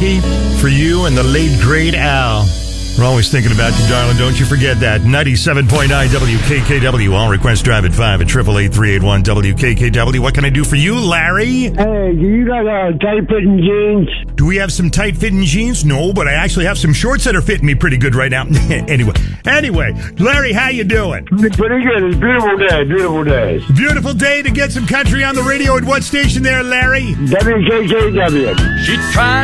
karaoke for you and the late, great Al. We're always thinking about you, darling. Don't you forget that. 97.9 WKKW. All requests drive at 5 at 888-381 WKKW. What can I do for you, Larry? Hey, do you got tight-fitting jeans? Do we have some tight-fitting jeans? No, but I actually have some shorts that are fitting me pretty good right now. Anyway, Larry, how you doing? Pretty good. It's a beautiful day. Beautiful day. Beautiful day to get some country on the radio. At what station there, Larry? WKKW. She tried